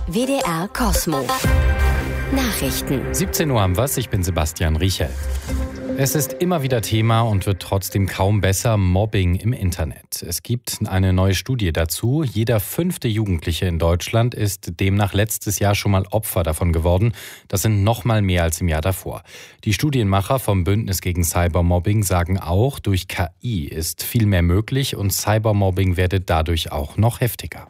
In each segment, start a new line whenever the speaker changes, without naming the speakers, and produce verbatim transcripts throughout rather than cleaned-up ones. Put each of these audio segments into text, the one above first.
W D R Cosmo. Nachrichten.
siebzehn Uhr haben wir's, ich bin Sebastian Riechel. Es ist immer wieder Thema und wird trotzdem kaum besser: Mobbing im Internet. Es gibt eine neue Studie dazu. Jeder fünfte Jugendliche in Deutschland ist demnach letztes Jahr schon mal Opfer davon geworden. Das sind noch mal mehr als im Jahr davor. Die Studienmacher vom Bündnis gegen Cybermobbing sagen auch, durch K I ist viel mehr möglich und Cybermobbing werde dadurch auch noch heftiger.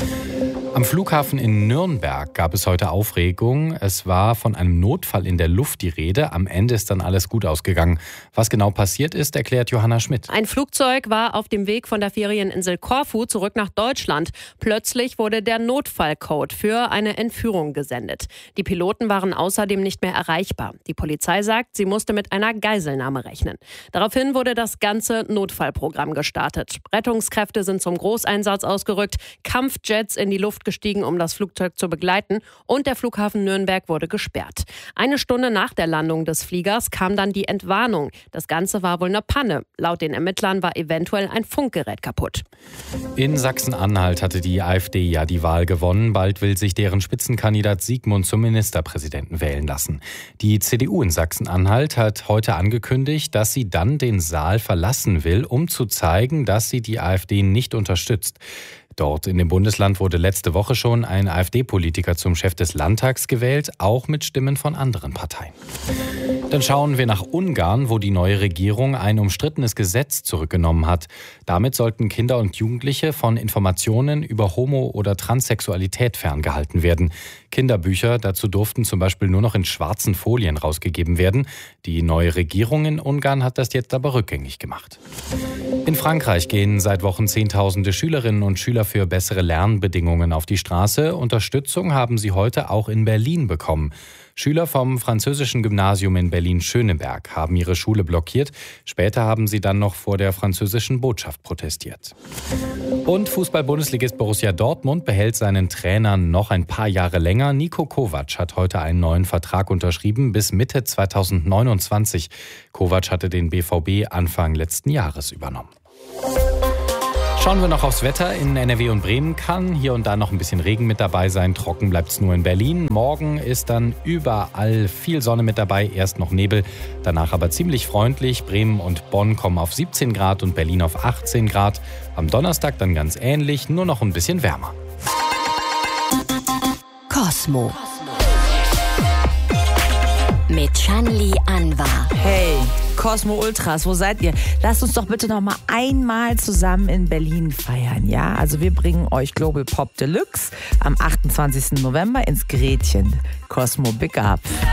Am Flughafen in Nürnberg gab es heute Aufregung. Es war von einem Notfall in der Luft die Rede. Am Ende ist dann alles gut ausgegangen. Was genau passiert ist, erklärt Johanna Schmidt.
Ein Flugzeug war auf dem Weg von der Ferieninsel Korfu zurück nach Deutschland. Plötzlich wurde der Notfallcode für eine Entführung gesendet. Die Piloten waren außerdem nicht mehr erreichbar. Die Polizei sagt, sie musste mit einer Geiselnahme rechnen. Daraufhin wurde das ganze Notfallprogramm gestartet. Rettungskräfte sind zum Großeinsatz ausgerückt, Kampfjets in die Luft gestiegen, um das Flugzeug zu begleiten, und der Flughafen Nürnberg wurde gesperrt. Eine Stunde nach der Landung des Fliegers kam dann die Entwarnung. Das Ganze war wohl eine Panne. Laut den Ermittlern war eventuell ein Funkgerät kaputt.
In Sachsen-Anhalt hatte die AfD ja die Wahl gewonnen. Bald will sich deren Spitzenkandidat Sigmund zum Ministerpräsidenten wählen lassen. Die C D U in Sachsen-Anhalt hat heute angekündigt, dass sie dann den Saal verlassen will, um zu zeigen, dass sie die AfD nicht unterstützt. Dort in dem Bundesland wurde letzte Woche schon ein AfD-Politiker zum Chef des Landtags gewählt, auch mit Stimmen von anderen Parteien. Dann schauen wir nach Ungarn, wo die neue Regierung ein umstrittenes Gesetz zurückgenommen hat. Damit sollten Kinder und Jugendliche von Informationen über Homo- oder Transsexualität ferngehalten werden. Kinderbücher dazu durften zum Beispiel nur noch in schwarzen Folien rausgegeben werden. Die neue Regierung in Ungarn hat das jetzt aber rückgängig gemacht. In Frankreich gehen seit Wochen Zehntausende Schülerinnen und Schüler für bessere Lernbedingungen auf die Straße. Unterstützung haben sie heute auch in Berlin bekommen. Schüler vom französischen Gymnasium in Berlin-Schöneberg haben ihre Schule blockiert. Später haben sie dann noch vor der französischen Botschaft protestiert. Und Fußball-Bundesligist Borussia Dortmund behält seinen Trainer noch ein paar Jahre länger. Niko Kovac hat heute einen neuen Vertrag unterschrieben bis Mitte zweitausendneunundzwanzig. Kovac hatte den B V B Anfang letzten Jahres übernommen. Schauen wir noch aufs Wetter. In N R W und Bremen kann hier und da noch ein bisschen Regen mit dabei sein. Trocken bleibt es nur in Berlin. Morgen ist dann überall viel Sonne mit dabei. Erst noch Nebel, danach aber ziemlich freundlich. Bremen und Bonn kommen auf siebzehn Grad und Berlin auf achtzehn Grad. Am Donnerstag dann ganz ähnlich, nur noch ein bisschen wärmer.
Cosmo. Mit Shanli Anwar.
Hey, Cosmo Ultras, wo seid ihr? Lasst uns doch bitte noch mal einmal zusammen in Berlin feiern, ja? Also wir bringen euch Global Pop Deluxe am achtundzwanzigsten November ins Gretchen. Cosmo Big Up.